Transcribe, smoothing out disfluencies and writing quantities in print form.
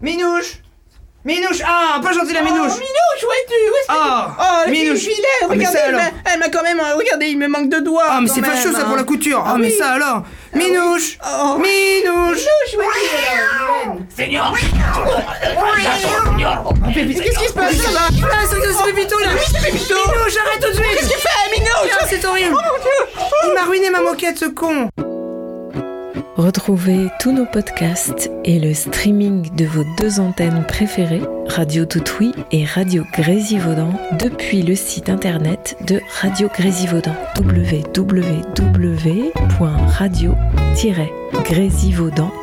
Minouche! Minouche! Ah, pas gentil la Minouche! Minouche, où es-tu? Où est-ce que Oh, Minouche! Filet, Ah, mais regardez, ça, alors. elle m'a quand même... Regardez, il me manque 2 doigts. Ah, mais quand c'est même, fâcheux ça pour la couture! Ah, Ah mais oui. ça alors! Minouche! Oh. Minouche! Minouche, où es-tu? Seigneur! Qu'est-ce qui se passe là-bas? Ah, c'est Pépito là! Minouche, arrête tout de suite! Qu'est-ce qu'il fait, Minouche? Ah, c'est horrible! Il m'a ruiné ma moquette, ce con! Retrouvez tous nos podcasts et le streaming de vos 2 antennes préférées, Radio Toutoui et Radio Grésivaudan, depuis le site internet de Radio Grésivaudan, www.radio-grésivaudan.com.